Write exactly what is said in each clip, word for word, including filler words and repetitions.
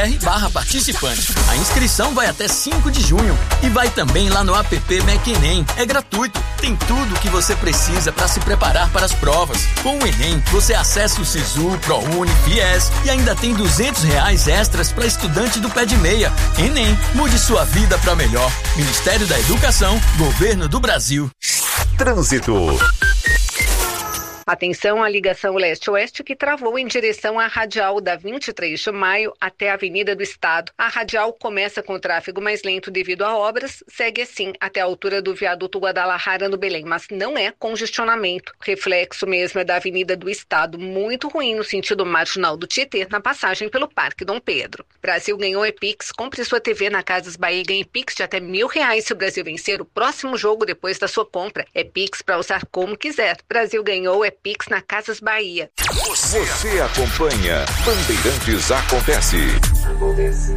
barra participante. A inscrição vai até cinco de junho e vai também lá no app MEC-Enem. É gratuito, tem tudo o que você precisa para se preparar para as provas. Com o Enem, você acessa o Sisu, ProUni, Fies e ainda tem duzentos reais extras para estudante do pé de meia. Enem, mude sua vida para melhor. Ministério da Educação, Governo do Brasil. Trânsito. Atenção à ligação leste-oeste que travou em direção à radial da vinte e três de maio até a Avenida do Estado. A radial começa com tráfego mais lento devido a obras, segue assim até a altura do viaduto Guadalajara no Belém, mas não é congestionamento. Reflexo mesmo é da Avenida do Estado, muito ruim no sentido marginal do Tietê, na passagem pelo Parque Dom Pedro. Brasil ganhou é Pix, compre sua T V na Casas Bahia e ganhe Pix de até mil reais se o Brasil vencer o próximo jogo depois da sua compra. É Pix para usar como quiser. Brasil ganhou é Pix na Casas Bahia. Você, Você acompanha Bandeirantes Acontece. Acontece.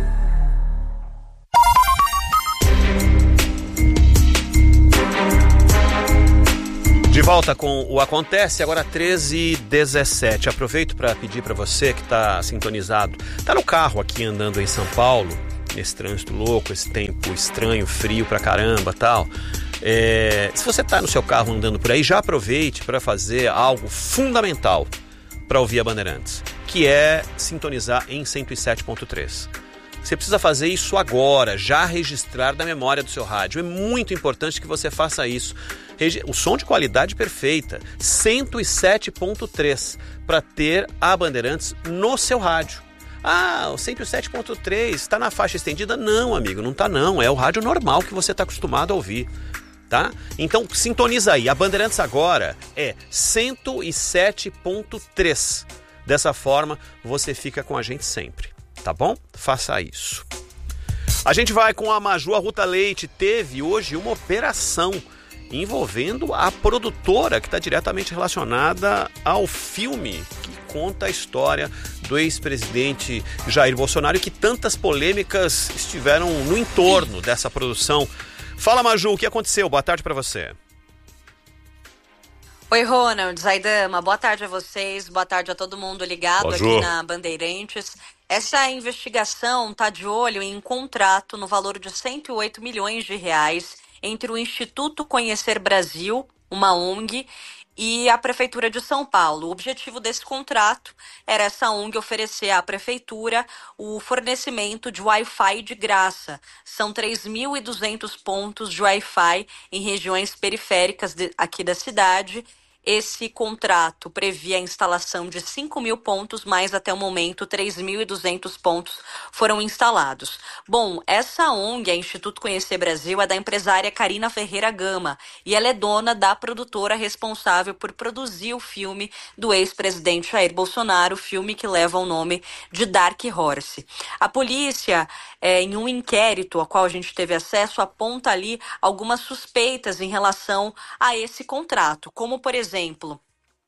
De volta com o Acontece, agora treze e dezessete. Aproveito para pedir para você que está sintonizado, está no carro aqui andando em São Paulo, nesse trânsito louco, esse tempo estranho, frio pra caramba e tal. É, se você está no seu carro andando por aí, já aproveite para fazer algo fundamental para ouvir a Bandeirantes, que é sintonizar em cento e sete ponto três. Você precisa fazer isso agora, já registrar da memória do seu rádio. É muito importante que você faça isso. O som de qualidade perfeita, cento e sete ponto três, para ter a Bandeirantes no seu rádio. Ah, o cento e sete ponto três está na faixa estendida? Não, amigo, não está não. É o rádio normal que você está acostumado a ouvir. Tá? Então sintoniza aí, a Bandeirantes agora é cento e sete ponto três. Dessa forma você fica com a gente sempre, tá bom? Faça isso. A gente vai com a Maju. A Ruta Leite teve hoje uma operação envolvendo a produtora que está diretamente relacionada ao filme que conta a história do ex-presidente Jair Bolsonaro e que tantas polêmicas estiveram no entorno dessa produção. Fala, Maju, o que aconteceu? Boa tarde para você. Oi, Ronald, Zaidama, boa tarde a vocês, boa tarde a todo mundo ligado Maju. Aqui na Bandeirantes. Essa investigação está de olho em um contrato no valor de cento e oito milhões de reais entre o Instituto Conhecer Brasil, uma O N G, e a Prefeitura de São Paulo. O objetivo desse contrato era essa O N G oferecer à Prefeitura o fornecimento de Wi-Fi de graça. São três mil e duzentos pontos de Wi-Fi em regiões periféricas de, aqui da cidade. Esse contrato previa a instalação de cinco mil pontos, mas até o momento três mil e duzentos pontos foram instalados. Bom, essa O N G, a Instituto Conhecer Brasil, é da empresária Karina Ferreira Gama e ela é dona da produtora responsável por produzir o filme do ex-presidente Jair Bolsonaro, o filme que leva o nome de Dark Horse. A polícia, é, em um inquérito ao qual a gente teve acesso, aponta ali algumas suspeitas em relação a esse contrato, como, por exemplo, Exemplo,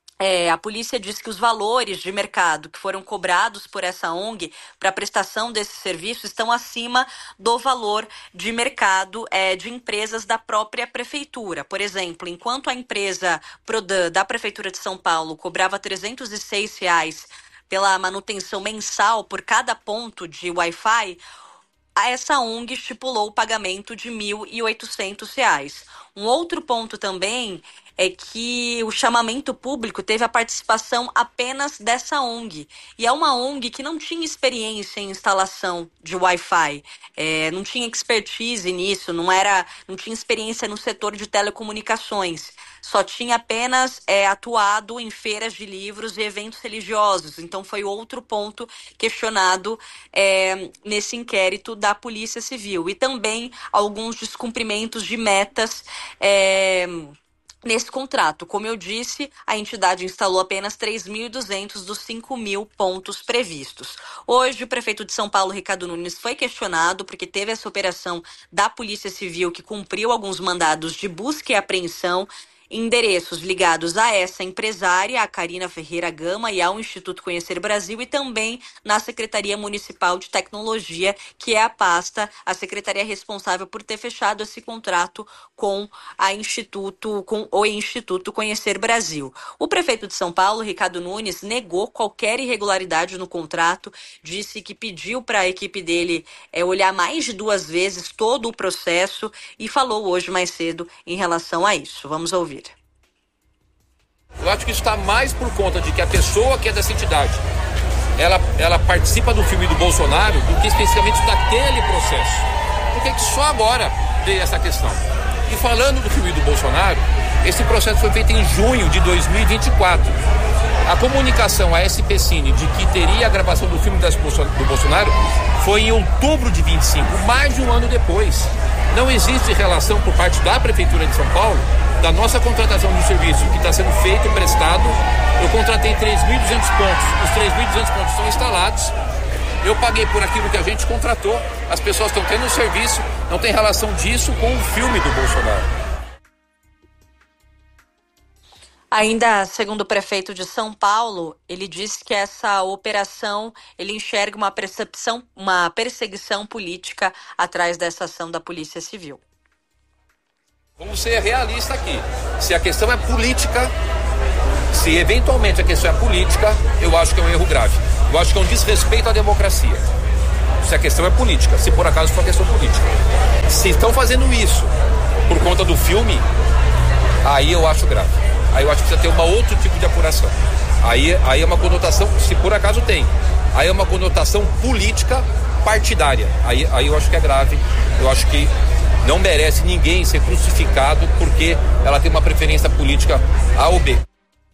é, a polícia diz que os valores de mercado que foram cobrados por essa O N G para a prestação desse serviço estão acima do valor de mercado é, de empresas da própria prefeitura. Por exemplo, enquanto a empresa Prodan da Prefeitura de São Paulo cobrava trezentos e seis reais pela manutenção mensal por cada ponto de Wi-Fi, essa O N G estipulou o pagamento de mil e oitocentos reais. Um outro ponto também é que o chamamento público teve a participação apenas dessa O N G. E é uma O N G que não tinha experiência em instalação de Wi-Fi, é, não tinha expertise nisso, não, era, não tinha experiência no setor de telecomunicações. Só tinha apenas é, atuado em feiras de livros e eventos religiosos. Então foi outro ponto questionado é, nesse inquérito da Polícia Civil. E também alguns descumprimentos de metas é, nesse contrato. Como eu disse, a entidade instalou apenas três mil e duzentos dos cinco mil pontos previstos. Hoje, o prefeito de São Paulo, Ricardo Nunes, foi questionado porque teve essa operação da Polícia Civil que cumpriu alguns mandados de busca e apreensão endereços ligados a essa empresária, a Karina Ferreira Gama, e ao Instituto Conhecer Brasil, e também na Secretaria Municipal de Tecnologia, que é a pasta, a secretaria responsável por ter fechado esse contrato com a Instituto, com o Instituto Conhecer Brasil. O prefeito de São Paulo, Ricardo Nunes, negou qualquer irregularidade no contrato, disse que pediu para a equipe dele é, olhar mais de duas vezes todo o processo e falou hoje mais cedo em relação a isso. Vamos ouvir. Eu acho que isso está mais por conta de que a pessoa que é dessa entidade, ela, ela participa do filme do Bolsonaro do que especificamente daquele processo. Porque que só agora veio essa questão. E falando do filme do Bolsonaro, esse processo foi feito em junho de dois mil e vinte e quatro. A comunicação à S P Cine de que teria a gravação do filme do Bolsonaro foi em outubro de vinte e cinco, mais de um ano depois. Não existe relação por parte da Prefeitura de São Paulo, da nossa contratação de serviço que está sendo feito e prestado. Eu contratei três mil e duzentos pontos, os três mil e duzentos pontos estão instalados. Eu paguei por aquilo que a gente contratou, as pessoas estão tendo o serviço, não tem relação disso com o filme do Bolsonaro. Ainda segundo o prefeito de São Paulo, ele disse que essa operação, ele enxerga uma percepção, uma perseguição política atrás dessa ação da Polícia Civil. Vamos ser realistas aqui. Se a questão é política, se eventualmente a questão é política, eu acho que é um erro grave. Eu acho que é um desrespeito à democracia. Se a questão é política, se por acaso for uma questão política. Se estão fazendo isso por conta do filme, aí eu acho grave. Aí eu acho que precisa ter uma outro tipo de apuração. Aí, aí é uma conotação, se por acaso tem, aí é uma conotação política partidária. Aí, aí eu acho que é grave. Eu acho que não merece ninguém ser crucificado porque ela tem uma preferência política A ou B.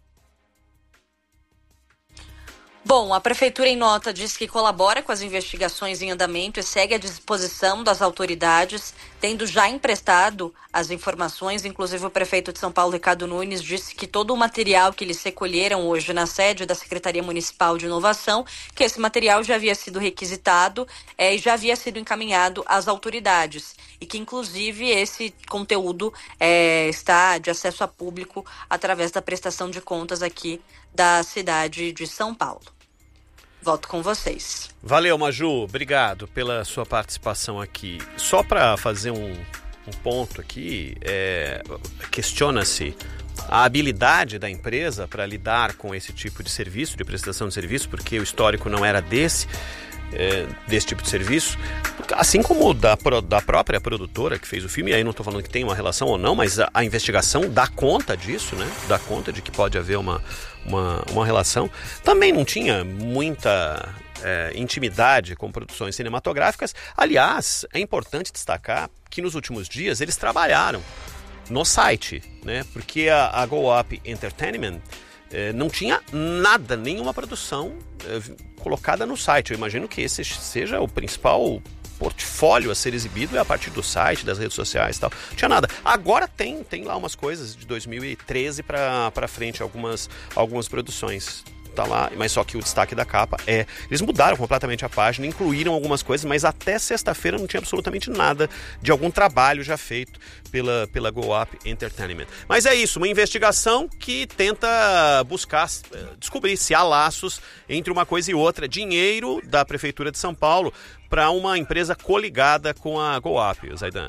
Bom, a Prefeitura em nota diz que colabora com as investigações em andamento e segue à disposição das autoridades, tendo já emprestado as informações. Inclusive o prefeito de São Paulo, Ricardo Nunes, disse que todo o material que eles recolheram hoje na sede da Secretaria Municipal de Inovação, que esse material já havia sido requisitado é, e já havia sido encaminhado às autoridades. E que, inclusive, esse conteúdo é, está de acesso a público através da prestação de contas aqui da cidade de São Paulo. Volto com vocês. Valeu, Maju. Obrigado pela sua participação aqui. Só para fazer um, um ponto aqui, é, questiona-se a habilidade da empresa para lidar com esse tipo de serviço, de prestação de serviço, porque o histórico não era desse, é, desse tipo de serviço, assim como da, da própria produtora que fez o filme. E aí não estou falando que tem uma relação ou não, mas a, a investigação dá conta disso, né? Dá conta de que pode haver uma Uma, uma relação. Também não tinha muita é, intimidade com produções cinematográficas. Aliás, é importante destacar que nos últimos dias eles trabalharam no site, né? Porque a, a Go Up Entertainment é, não tinha nada, nenhuma produção é, colocada no site. Eu imagino que esse seja o principal portfólio a ser exibido é a partir do site, das redes sociais e tal. Não tinha nada. Agora tem, tem lá umas coisas de dois mil e treze para para frente, algumas, algumas produções. Tá lá, mas só que o destaque da capa é... Eles mudaram completamente a página, incluíram algumas coisas, mas até sexta-feira não tinha absolutamente nada de algum trabalho já feito pela, pela Go Up Entertainment. Mas é isso, uma investigação que tenta buscar, descobrir se há laços entre uma coisa e outra. Dinheiro da Prefeitura de São Paulo para uma empresa coligada com a Go Up, Zaidan.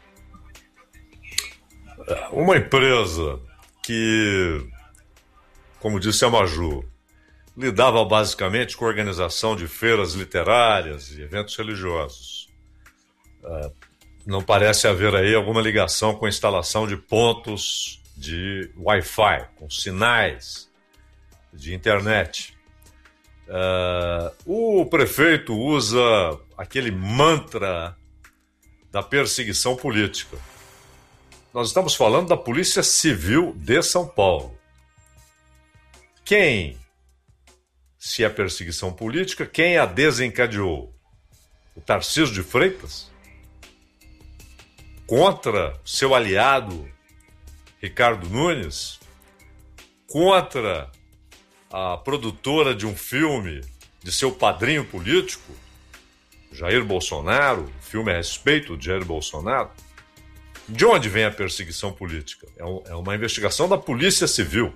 Uma empresa que, como disse a Maju, lidava basicamente com a organização de feiras literárias e eventos religiosos. Uh, não parece haver aí alguma ligação com a instalação de pontos de Wi-Fi, com sinais de internet. Uh, o prefeito usa aquele mantra da perseguição política. Nós estamos falando da Polícia Civil de São Paulo. Quem, se é perseguição política, quem a desencadeou? O Tarcísio de Freitas? Contra seu aliado Ricardo Nunes? Contra a produtora de um filme de seu padrinho político, Jair Bolsonaro, filme a respeito de Jair Bolsonaro? De onde vem a perseguição política? É, um, é uma investigação da Polícia Civil.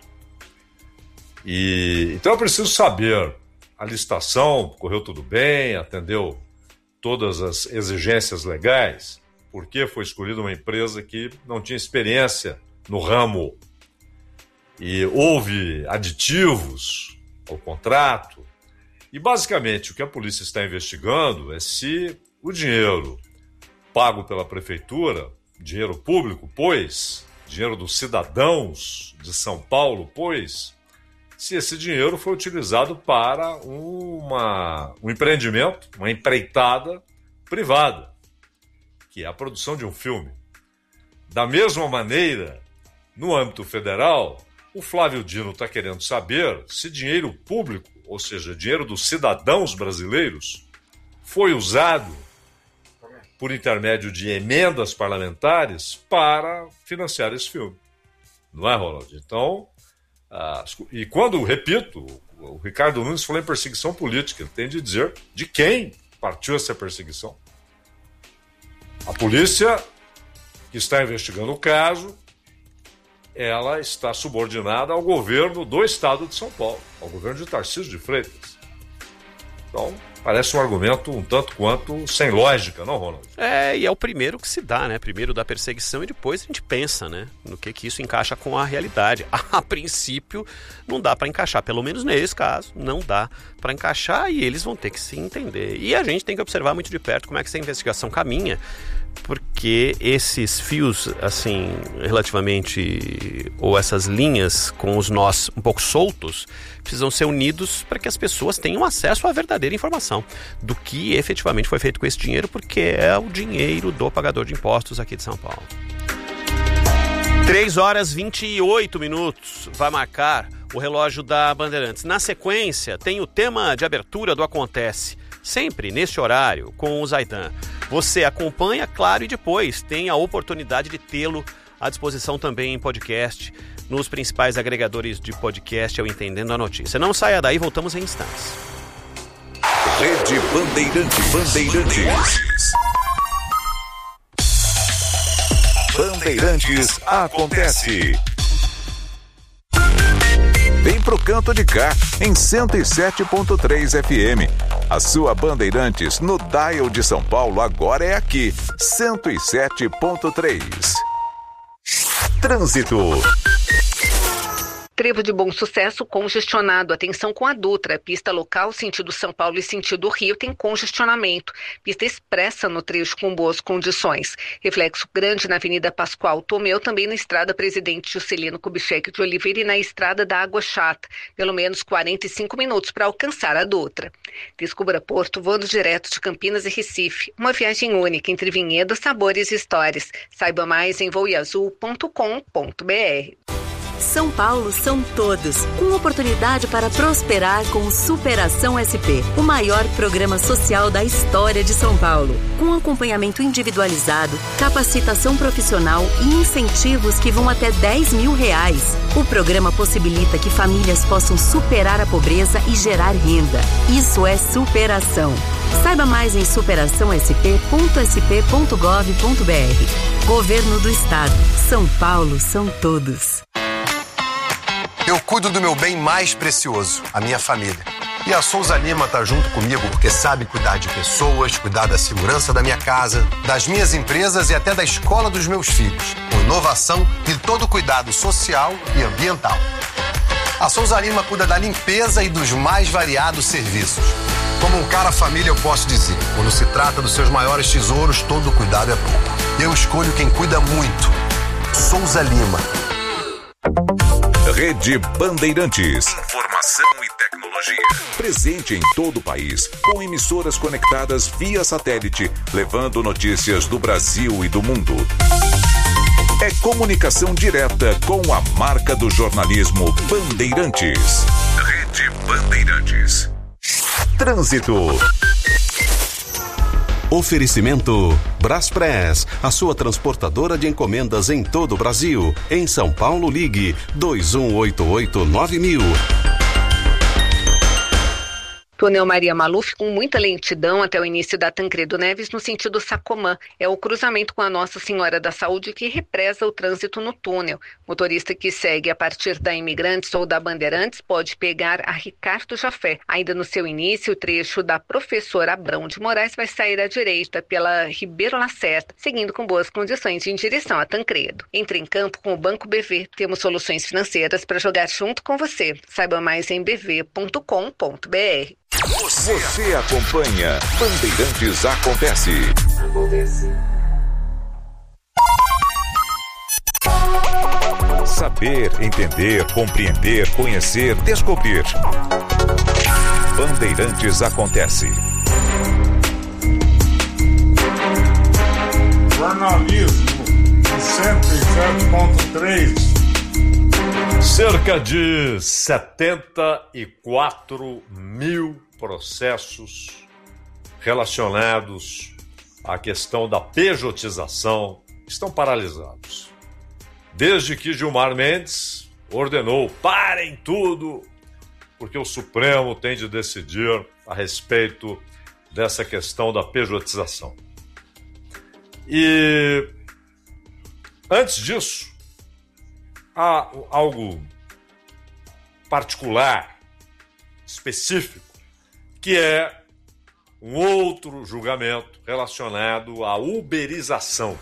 E, então eu preciso saber, a licitação correu tudo bem, atendeu todas as exigências legais, por que foi escolhida uma empresa que não tinha experiência no ramo e houve aditivos ao contrato. E basicamente o que a polícia está investigando é se o dinheiro pago pela prefeitura, dinheiro público, pois, dinheiro dos cidadãos de São Paulo, pois, se esse dinheiro foi utilizado para uma, um empreendimento, uma empreitada privada, que é a produção de um filme. Da mesma maneira, no âmbito federal, o Flávio Dino está querendo saber se dinheiro público, ou seja, dinheiro dos cidadãos brasileiros, foi usado por intermédio de emendas parlamentares para financiar esse filme. Não é, Ronald? Então, ah, e quando, repito, o Ricardo Nunes falou em perseguição política, ele tem de dizer de quem partiu essa perseguição. A polícia que está investigando o caso, ela está subordinada ao governo do estado de São Paulo, ao governo de Tarcísio de Freitas. Então, parece um argumento um tanto quanto sem lógica, não, Ronald? É, e é o primeiro que se dá, né? Primeiro da perseguição e depois a gente pensa, né? No que que isso encaixa com a realidade. A princípio, não dá para encaixar, pelo menos nesse caso, não dá para encaixar e eles vão ter que se entender. E a gente tem que observar muito de perto como é que essa investigação caminha, porque esses fios, assim, relativamente, ou essas linhas com os nós um pouco soltos, precisam ser unidos para que as pessoas tenham acesso à verdadeira informação do que efetivamente foi feito com esse dinheiro, porque é o dinheiro do pagador de impostos aqui de São Paulo. três horas e vinte e oito minutos vai marcar o relógio da Bandeirantes. Na sequência, tem o tema de abertura do Acontece, sempre neste horário, com o Zaidan. Você acompanha, claro, e depois tem a oportunidade de tê-lo à disposição também em podcast, nos principais agregadores de podcast, eu Entendendo a Notícia. Não saia daí, voltamos em instantes. Rede Bandeirantes. Bandeirantes. Bandeirantes Acontece. Vem pro canto de cá, em cento e sete ponto três F M. A sua Bandeirantes no dial de São Paulo agora é aqui, cento e sete ponto três. Trânsito. Trevo de Bom Sucesso congestionado. Atenção com a Dutra. Pista local, sentido São Paulo e sentido Rio, tem congestionamento. Pista expressa no trecho com boas condições. Reflexo grande na Avenida Pascoal Tomeu, também na Estrada Presidente Juscelino Kubitschek de Oliveira e na Estrada da Água Chata. Pelo menos quarenta e cinco minutos para alcançar a Dutra. Descubra Porto, voando direto de Campinas e Recife. Uma viagem única entre vinhedos, sabores e histórias. Saiba mais em voeazul ponto com ponto b r. São Paulo são todos, com oportunidade para prosperar com o Superação S P, o maior programa social da história de São Paulo. Com acompanhamento individualizado, capacitação profissional e incentivos que vão até dez mil reais. O programa possibilita que famílias possam superar a pobreza e gerar renda. Isso é superação. Saiba mais em superação s p ponto s p ponto gov ponto b r. Governo do Estado. São Paulo são todos. Eu cuido do meu bem mais precioso, a minha família. E a Souza Lima tá junto comigo porque sabe cuidar de pessoas, cuidar da segurança da minha casa, das minhas empresas e até da escola dos meus filhos, com inovação e todo cuidado social e ambiental. A Souza Lima cuida da limpeza e dos mais variados serviços. Como um cara família, eu posso dizer, quando se trata dos seus maiores tesouros, todo cuidado é pouco. Eu escolho quem cuida muito. Souza Lima. Rede Bandeirantes. Informação e tecnologia. Presente em todo o país, com emissoras conectadas via satélite, levando notícias do Brasil e do mundo. É comunicação direta com a marca do jornalismo Bandeirantes. Rede Bandeirantes. Trânsito. Oferecimento Braspress, a sua transportadora de encomendas em todo o Brasil. Em São Paulo, ligue dois um oito oito nove mil. Túnel Maria Maluf com muita lentidão até o início da Tancredo Neves no sentido Sacomã. É o cruzamento com a Nossa Senhora da Saúde que represa o trânsito no túnel. Motorista que segue a partir da Imigrantes ou da Bandeirantes pode pegar a Ricardo Jafé. Ainda no seu início, o trecho da Professor Abrão de Moraes vai sair à direita pela Ribeiro Lacerda, seguindo com boas condições em direção a Tancredo. Entre em campo com o Banco B V. Temos soluções financeiras para jogar junto com você. Saiba mais em b v ponto com ponto b r. Você, Você acompanha Bandeirantes Acontece. Acontece. Saber, entender, compreender, conhecer, descobrir. Bandeirantes Acontece. Jornalismo cento e sete ponto três. Cerca de setenta e quatro mil processos relacionados à questão da pejotização estão paralisados. Desde que Gilmar Mendes ordenou, parem tudo, porque o Supremo tem de decidir a respeito dessa questão da pejotização. E antes disso, há algo particular, específico, que é um outro julgamento relacionado à uberização.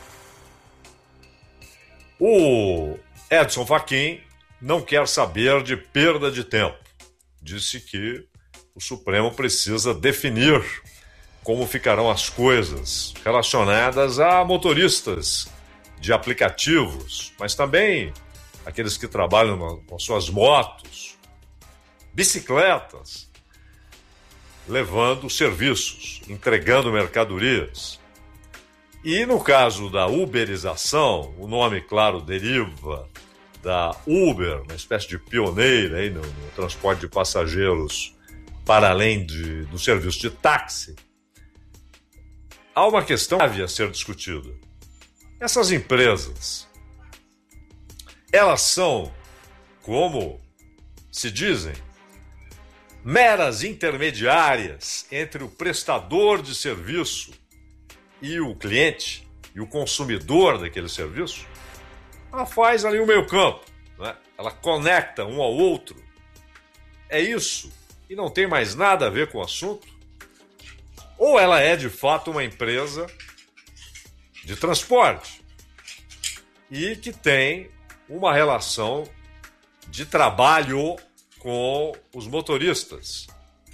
O Edson Fachin não quer saber de perda de tempo. Disse que o Supremo precisa definir como ficarão as coisas relacionadas a motoristas de aplicativos, mas também aqueles que trabalham com suas motos, bicicletas, levando serviços, entregando mercadorias. E no caso da uberização, o nome, claro, deriva da Uber, uma espécie de pioneira aí no, no transporte de passageiros para além de, do serviço de táxi. Há uma questão grave a ser discutida. Essas empresas, elas são, como se dizem, meras intermediárias entre o prestador de serviço e o cliente, e o consumidor daquele serviço. Ela faz ali o meio campo, né? Ela conecta um ao outro. É isso, e não tem mais nada a ver com o assunto. Ou ela é, de fato, uma empresa de transporte e que tem uma relação de trabalho com os motoristas.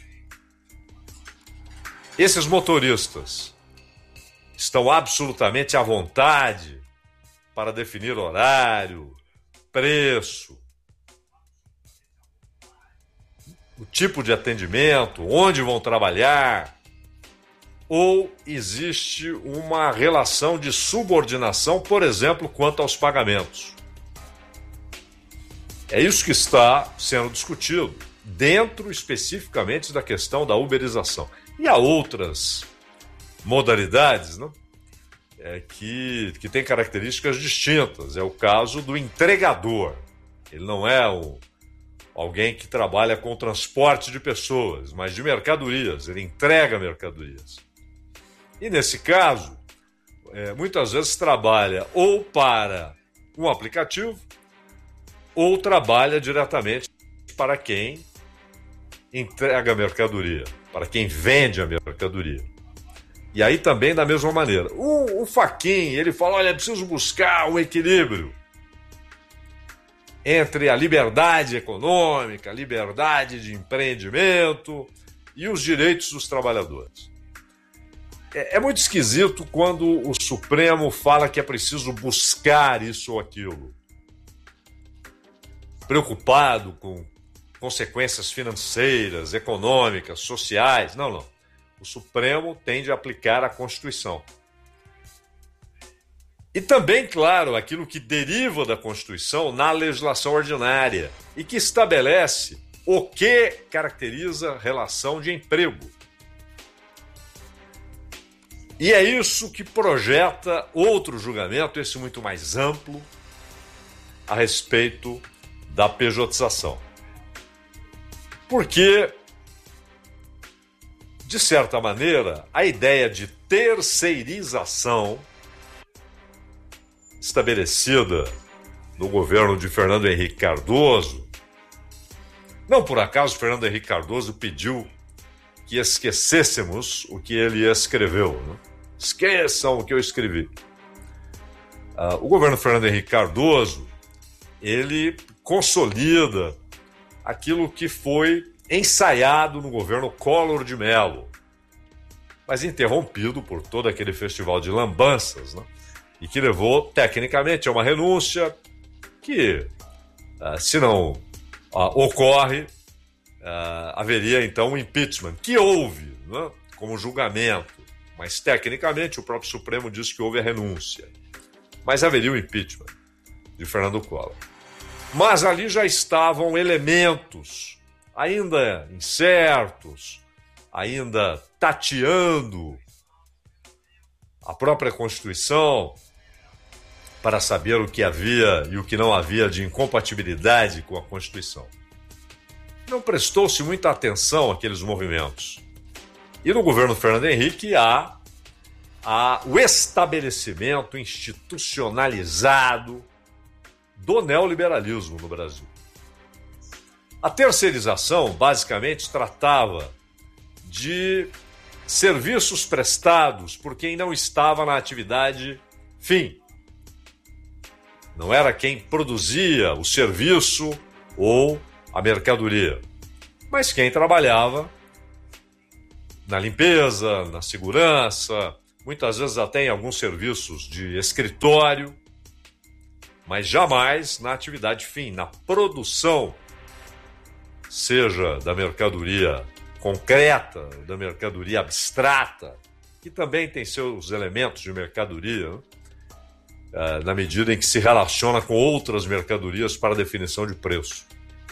Esses motoristas estão absolutamente à vontade para definir horário, preço, o tipo de atendimento, onde vão trabalhar, ou existe uma relação de subordinação, por exemplo, quanto aos pagamentos. É isso que está sendo discutido, dentro especificamente da questão da uberização. E há outras modalidades, né, é, que, que têm características distintas. É o caso do entregador. Ele não é um, alguém que trabalha com transporte de pessoas, mas de mercadorias. Ele entrega mercadorias. E nesse caso, é, muitas vezes trabalha ou para um aplicativo ou trabalha diretamente para quem entrega a mercadoria, para quem vende a mercadoria. E aí também da mesma maneira. O, o Fachin, ele fala, olha, é preciso buscar um equilíbrio entre a liberdade econômica, a liberdade de empreendimento e os direitos dos trabalhadores. É, é muito esquisito quando o Supremo fala que é preciso buscar isso ou aquilo. Preocupado com consequências financeiras, econômicas, sociais. Não, não. O Supremo tem de aplicar a Constituição. E também, claro, aquilo que deriva da Constituição na legislação ordinária e que estabelece o que caracteriza relação de emprego. E é isso que projeta outro julgamento, esse muito mais amplo, a respeito da pejotização. Porque de certa maneira, a ideia de terceirização estabelecida no governo de Fernando Henrique Cardoso. Não por acaso Fernando Henrique Cardoso pediu que esquecêssemos o que ele escreveu. Né? Esqueçam o que eu escrevi. Uh, o governo Fernando Henrique Cardoso, ele consolida aquilo que foi ensaiado no governo Collor de Mello, mas interrompido por todo aquele festival de lambanças, né? E que levou, tecnicamente, a uma renúncia que, uh, se não uh, ocorre, uh, haveria, então, um impeachment, que houve, né? Como julgamento, mas, tecnicamente, o próprio Supremo disse que houve a renúncia. Mas haveria o impeachment de Fernando Collor. Mas ali já estavam elementos ainda incertos, ainda tateando a própria Constituição para saber o que havia e o que não havia de incompatibilidade com a Constituição. Não prestou-se muita atenção àqueles movimentos. E no governo Fernando Henrique há, há o estabelecimento institucionalizado do neoliberalismo no Brasil. A terceirização, basicamente, tratava de serviços prestados por quem não estava na atividade fim. Não era quem produzia o serviço ou a mercadoria, mas quem trabalhava na limpeza, na segurança, muitas vezes até em alguns serviços de escritório, mas jamais na atividade fim, na produção, seja da mercadoria concreta, da mercadoria abstrata, que também tem seus elementos de mercadoria, né? uh, na medida em que se relaciona com outras mercadorias para definição de preço.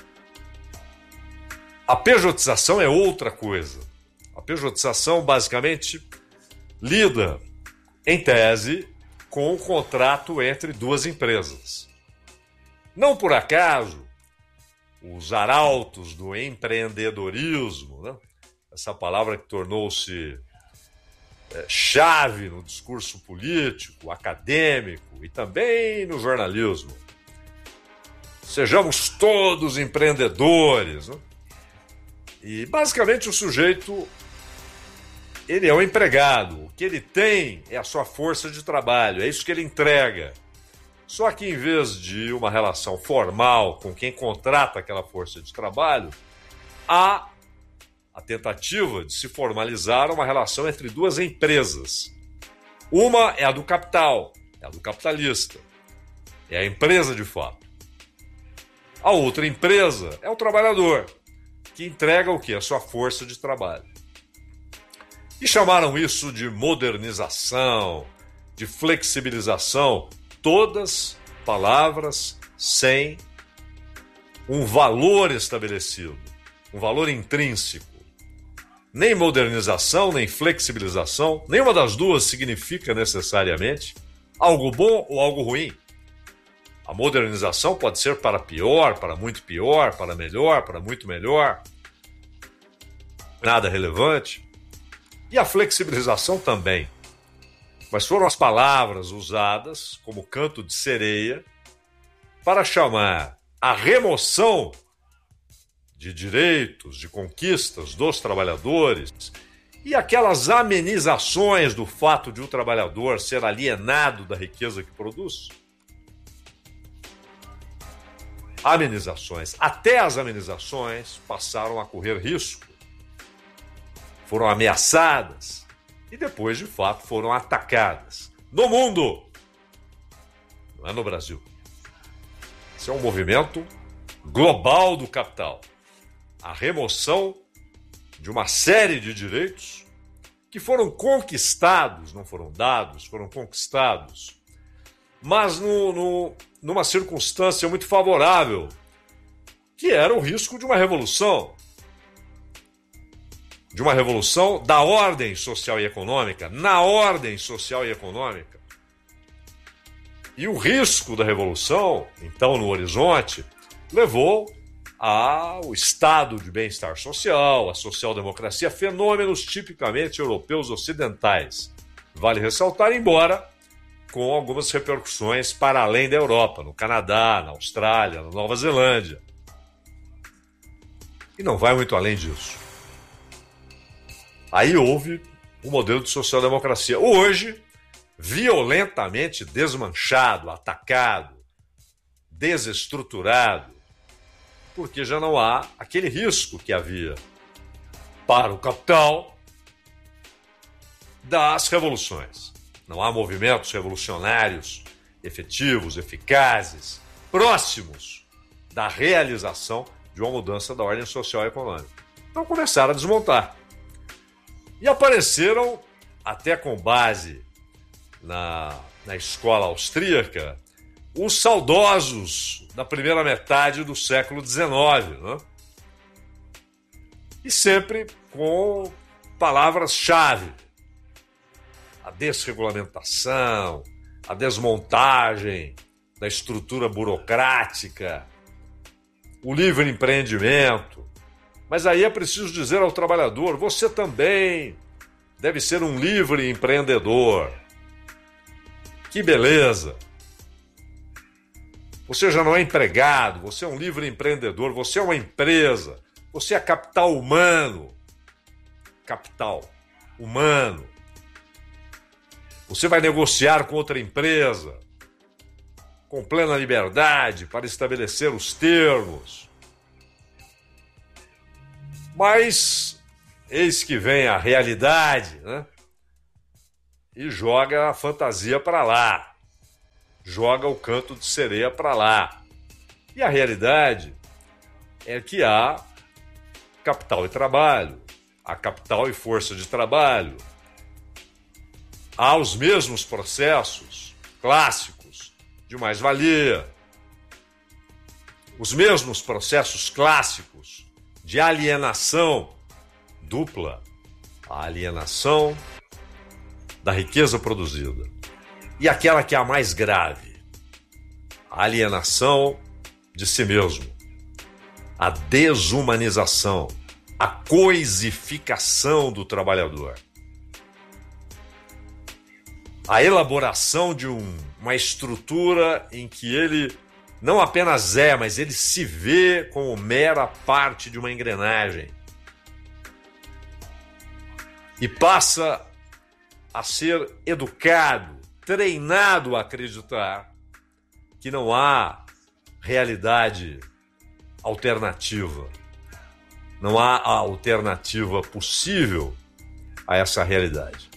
A pejotização é outra coisa. A pejotização, basicamente, lida, em tese, com o contrato entre duas empresas. Não por acaso, os arautos do empreendedorismo, né? Essa palavra que tornou-se é, chave no discurso político, acadêmico e também no jornalismo. Sejamos todos empreendedores, né? E basicamente o sujeito, ele é um empregado. O que ele tem é a sua força de trabalho, é isso que ele entrega. Só que em vez de uma relação formal com quem contrata aquela força de trabalho, há a tentativa de se formalizar uma relação entre duas empresas. Uma é a do capital, é a do capitalista, é a empresa de fato. A outra empresa é o trabalhador, que entrega o quê? A sua força de trabalho. E chamaram isso de modernização, de flexibilização, todas palavras sem um valor estabelecido, um valor intrínseco. Nem modernização, nem flexibilização, nenhuma das duas significa necessariamente algo bom ou algo ruim. A modernização pode ser para pior, para muito pior, para melhor, para muito melhor. Nada relevante. E a flexibilização também. Mas foram as palavras usadas como canto de sereia para chamar a remoção de direitos, de conquistas dos trabalhadores e aquelas amenizações do fato de o trabalhador ser alienado da riqueza que produz. Amenizações. Até as amenizações passaram a correr risco. Foram ameaçadas e depois, de fato, foram atacadas. No mundo! Não é no Brasil. Esse é um movimento global do capital. A remoção de uma série de direitos que foram conquistados, não foram dados, foram conquistados, mas no, no, numa circunstância muito favorável, que era o risco de uma revolução. De uma revolução da ordem social e econômica, na ordem social e econômica. E o risco da revolução, então no horizonte, levou ao estado de bem-estar social, à social-democracia, fenômenos tipicamente europeus ocidentais. Vale ressaltar, embora com algumas repercussões para além da Europa, no Canadá, na Austrália, na Nova Zelândia. E não vai muito além disso. Aí houve o modelo de social-democracia. Hoje, violentamente desmanchado, atacado, desestruturado, porque já não há aquele risco que havia para o capital das revoluções. Não há movimentos revolucionários efetivos, eficazes, próximos da realização de uma mudança da ordem social e econômica. Então começaram a desmontar. E apareceram, até com base na, na escola austríaca, os saudosos da primeira metade do século dezenove, né? E sempre com palavras-chave: a desregulamentação, a desmontagem da estrutura burocrática, o livre empreendimento. Mas aí é preciso dizer ao trabalhador: você também deve ser um livre empreendedor. Que beleza! Você já não é empregado, você é um livre empreendedor, você é uma empresa, você é capital humano. Capital humano. Você vai negociar com outra empresa com plena liberdade para estabelecer os termos. Mas eis que vem a realidade, né? E joga a fantasia para lá. Joga o canto de sereia para lá. E a realidade é que há capital e trabalho, há capital e força de trabalho, há os mesmos processos clássicos de mais-valia, os mesmos processos clássicos de alienação dupla, a alienação da riqueza produzida. E aquela que é a mais grave, a alienação de si mesmo, a desumanização, a coisificação do trabalhador, a elaboração de um, uma estrutura em que ele não apenas é, mas ele se vê como mera parte de uma engrenagem e passa a ser educado, treinado a acreditar que não há realidade alternativa. Não há alternativa possível a essa realidade.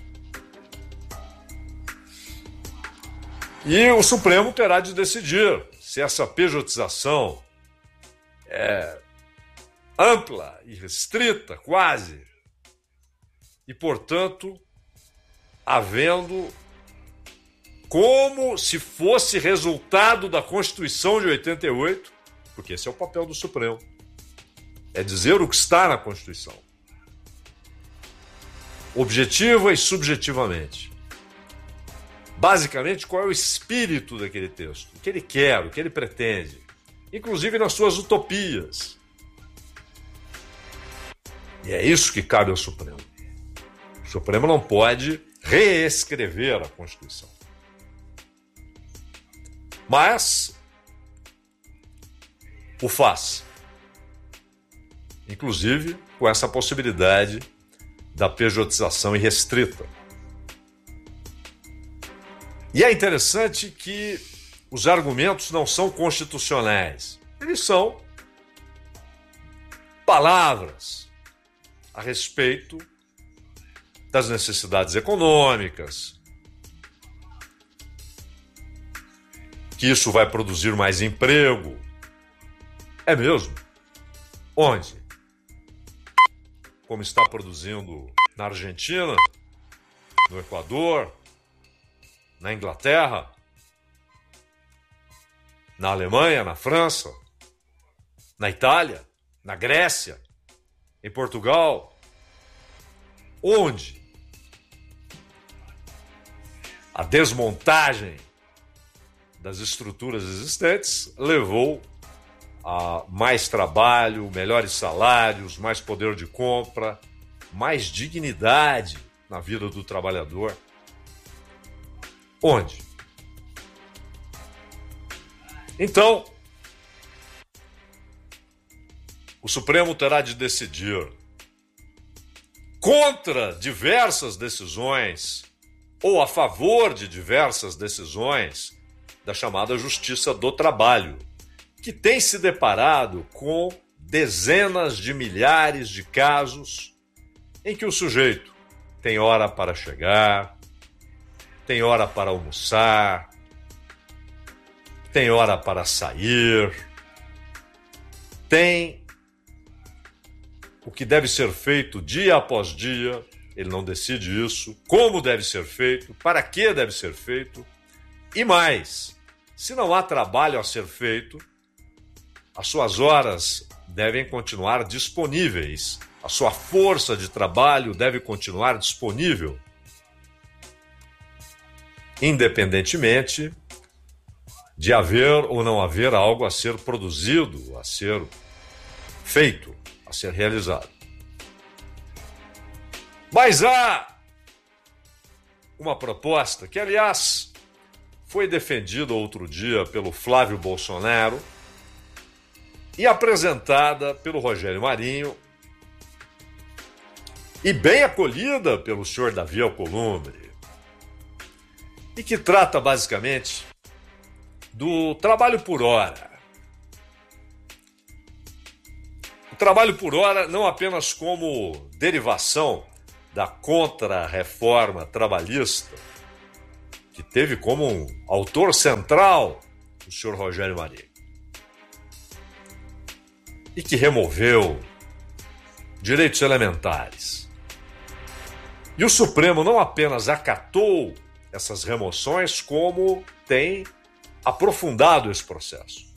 E o Supremo terá de decidir se essa pejotização é ampla e restrita, quase, e, portanto, havendo como se fosse resultado da Constituição de oitenta e oito, porque esse é o papel do Supremo, é dizer o que está na Constituição, objetiva e subjetivamente. Basicamente, qual é o espírito daquele texto, o que ele quer, o que ele pretende, inclusive nas suas utopias. E é isso que cabe ao Supremo. O Supremo não pode reescrever a Constituição. Mas o faz. Inclusive com essa possibilidade da pejotização irrestrita. E é interessante que os argumentos não são constitucionais. Eles são palavras a respeito das necessidades econômicas, que isso vai produzir mais emprego. É mesmo? Onde? Como está produzindo na Argentina, no Equador, na Inglaterra, na Alemanha, na França, na Itália, na Grécia, em Portugal. Onde? A desmontagem das estruturas existentes levou a mais trabalho, melhores salários, mais poder de compra, mais dignidade na vida do trabalhador. Onde? Então, o Supremo terá de decidir contra diversas decisões ou a favor de diversas decisões da chamada Justiça do Trabalho, que tem se deparado com dezenas de milhares de casos em que o sujeito tem hora para chegar, tem hora para almoçar, tem hora para sair, tem o que deve ser feito dia após dia, ele não decide isso, como deve ser feito, para que deve ser feito, e mais, se não há trabalho a ser feito, as suas horas devem continuar disponíveis, a sua força de trabalho deve continuar disponível, independentemente de haver ou não haver algo a ser produzido, a ser feito, a ser realizado. Mas há uma proposta que, aliás, foi defendida outro dia pelo Flávio Bolsonaro e apresentada pelo Rogério Marinho e bem acolhida pelo senhor Davi Alcolumbre, e que trata basicamente do trabalho por hora. O trabalho por hora não apenas como derivação da contra-reforma trabalhista, que teve como um autor central o senhor Rogério Marinho, e que removeu direitos elementares. E o Supremo não apenas acatou essas remoções, como tem aprofundado esse processo.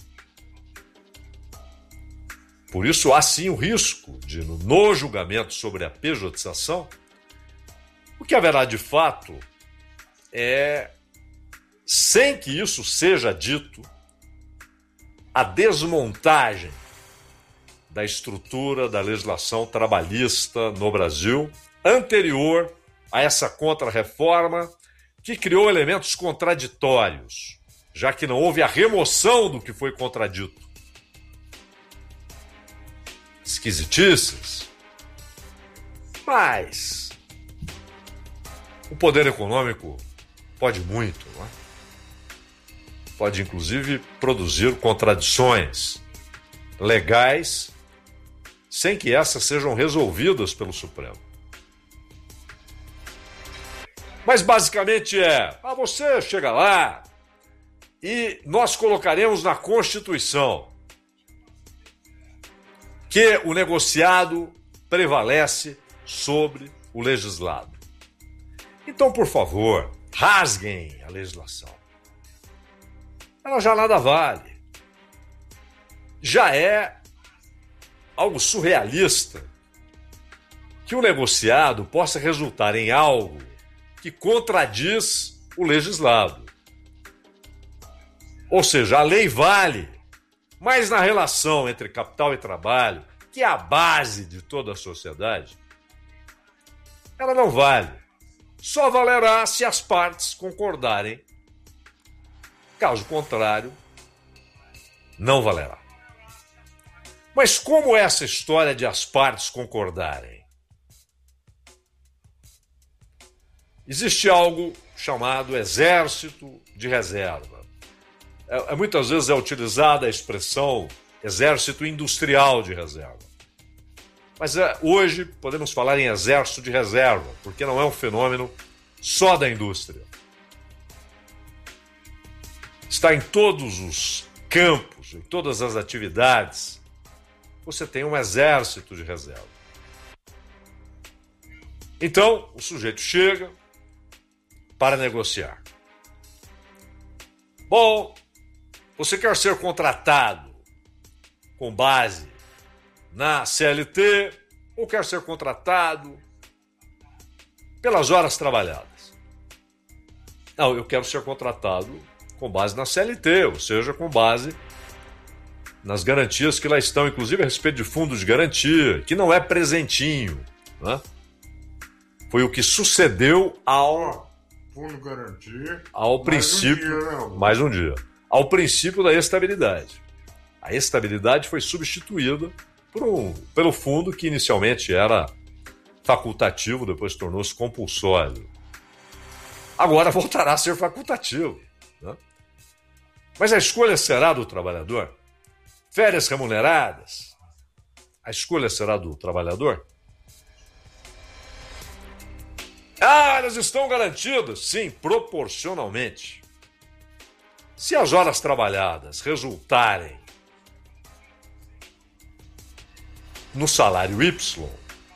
Por isso, há sim o risco de, no julgamento sobre a pejotização, o que haverá de fato é, sem que isso seja dito, a desmontagem da estrutura da legislação trabalhista no Brasil, anterior a essa contra-reforma, que criou elementos contraditórios, já que não houve a remoção do que foi contradito. Esquisitices. Mas o poder econômico pode muito, não é? Pode, inclusive, produzir contradições legais sem que essas sejam resolvidas pelo Supremo. Mas basicamente é, ah, você chega lá e nós colocaremos na Constituição que o negociado prevalece sobre o legislado. Então, por favor, rasguem a legislação. Ela já nada vale. Já é algo surrealista que o negociado possa resultar em algo que contradiz o legislado. Ou seja, a lei vale, mas na relação entre capital e trabalho, que é a base de toda a sociedade, ela não vale. Só valerá se as partes concordarem. Caso contrário, não valerá. Mas como é essa história de as partes concordarem? Existe algo chamado exército de reserva. É, muitas vezes é utilizada a expressão exército industrial de reserva. Mas é, hoje podemos falar em exército de reserva, porque não é um fenômeno só da indústria. Está em todos os campos, em todas as atividades. Você tem um exército de reserva. Então, o sujeito chega para negociar. Bom, você quer ser contratado com base na C L T ou quer ser contratado pelas horas trabalhadas? Não, eu quero ser contratado com base na C L T, ou seja, com base nas garantias que lá estão, inclusive a respeito de fundos de garantia, que não é presentinho, né? Foi o que sucedeu ao... Fundo garantia. Ao princípio... Mais um dia, né? Mais um dia. Ao princípio da estabilidade. A estabilidade foi substituída por um, pelo fundo que inicialmente era facultativo, depois tornou-se compulsório. Agora voltará a ser facultativo, né? Mas a escolha será do trabalhador? Férias remuneradas? A escolha será do trabalhador? Ah, elas estão garantidas? Sim, proporcionalmente. Se as horas trabalhadas resultarem no salário Y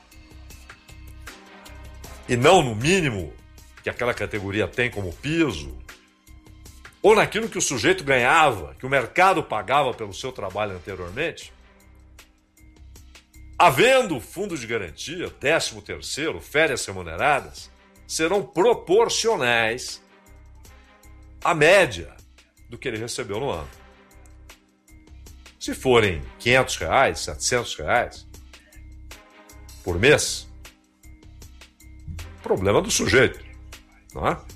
e não no mínimo que aquela categoria tem como piso, ou naquilo que o sujeito ganhava, que o mercado pagava pelo seu trabalho anteriormente, havendo fundo de garantia, décimo terceiro, férias remuneradas, serão proporcionais à média do que ele recebeu no ano. Se forem quinhentos reais, setecentos reais por mês, problema do sujeito, não é?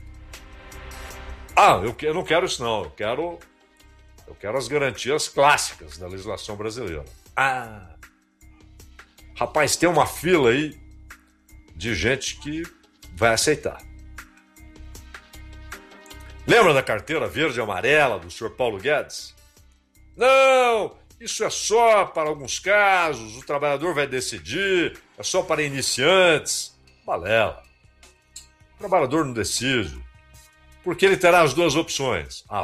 Ah, eu, eu não quero isso não, eu quero, eu quero as garantias clássicas da legislação brasileira. Ah, rapaz, tem uma fila aí de gente que vai aceitar. Lembra da carteira verde e amarela do senhor Paulo Guedes? Não, isso é só para alguns casos, o trabalhador vai decidir, é só para iniciantes. Balela. O trabalhador não decide, porque ele terá as duas opções. As